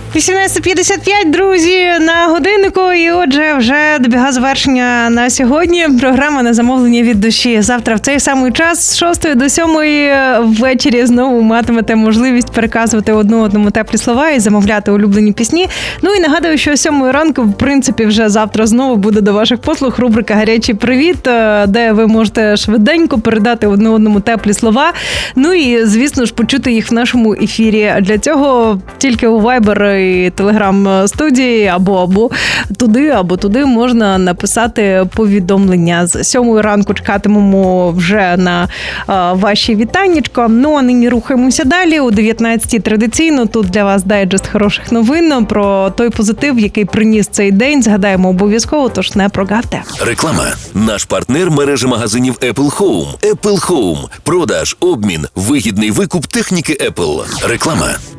18:55, друзі, на годиннику. І отже, вже добігає завершення на сьогодні. Програма «На замовлення від душі». Завтра в цей самий час з 6 до 7 ввечері знову матимете можливість переказувати одному теплі слова і замовляти улюблені пісні. Ну і нагадую, що о 7 ранку, в принципі, вже завтра знову буде до ваших послуг рубрика «Гарячий привіт», де ви можете швиденько передати одному теплі слова. Ну і, звісно ж, почути їх в нашому ефірі. Для цього тільки у Viber і Telegram-студії або туди можна написати повідомлення. З 7 ранку чекатимемо вже на ваші вітаннячко. Ну, а нині рухаємося далі. У 19-й традиційно тут для вас дайджест хороших новин про той позитив, який приніс цей день. Згадаємо обов'язково, тож не прогавте. Реклама. Наш партнер – мережа магазинів Apple Home. Apple Home. Продаж, обмін, вигідний викуп техніки Apple. Реклама.